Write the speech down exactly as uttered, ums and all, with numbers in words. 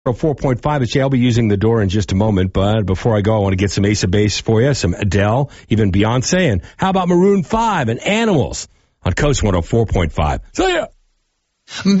four point five. I'll be using the door in just a moment, but before I go, I want to get some Ace of Base for you, some Adele, even Beyonce, and how about Maroon five and Animals on Coast one oh four point five. See ya!